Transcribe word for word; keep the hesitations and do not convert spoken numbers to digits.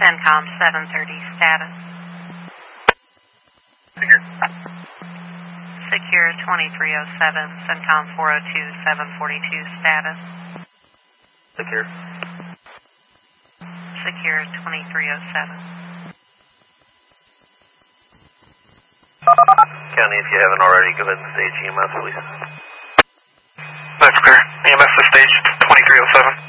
CENTCOM seven thirty, status. Secure twenty-three oh seven, CENTCOM four oh two, seven forty-two, status. Secure. Secure twenty-three oh seven. County, if you haven't already, go ahead and stage E M S, please. That's clear. E M S to stage twenty-three oh seven.